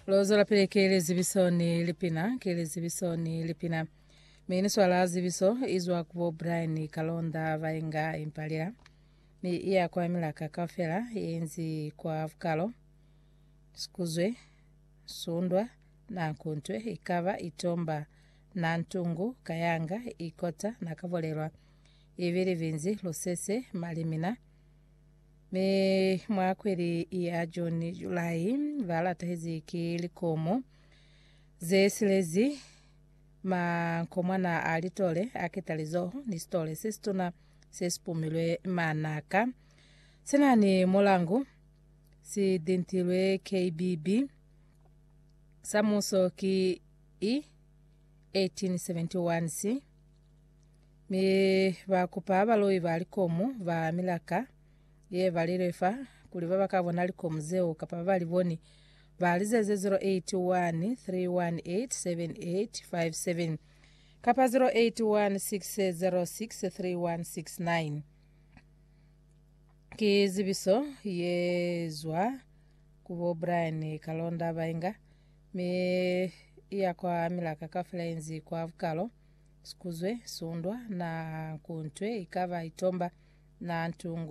Lozo la pele kelezi biso ni lipina, kelezi biso ni lipina. Mini swala zibiso izwa kubo Brian Kalonda vainga impalira. Mi iya kwa milaka kafela yenzi kwa vukalo. Skuzwe, sundwa, na nkuntwe, ikava, itomba, na ntungu, kayanga, ikota, na kavolerwa. Iviri vinzi, losese, malimina. Me mwakweli iya Juni Julai valata hizi kilikomo zesilezi makomwana alitole akitalizo ni stole sistuna sespumilwe manaka sena ni molangu si dentilwe KBB samuso ki i 1871 si me vakupa valoi valikomo va milaka ye valirefa kuliva vakavona liko mzeo kapa valivoni valizeze 08131878857 kapa 081606369 kizibiso yezwa kubo Brian Kalonda vainga me iya kwa milaka kafilenzi kwa vukalo skuzwe sundwa na kuntwe ikava itomba na ntungu